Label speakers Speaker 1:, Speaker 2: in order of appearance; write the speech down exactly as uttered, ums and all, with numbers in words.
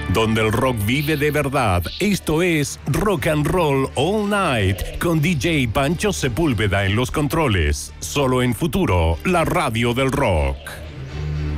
Speaker 1: donde el rock vive de verdad. Esto es Rock and Roll All Night con D J Pancho Sepúlveda en los controles. Solo en Futuro, la radio del rock.